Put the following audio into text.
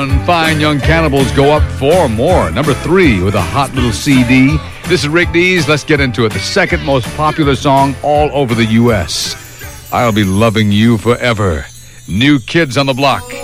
Fine Young Cannibals go up 4 more. Number 3 with a hot little CD. This is Rick Dees. Let's get into it. The second most popular song all over the U.S. I'll Be Loving You Forever. New Kids on the Block.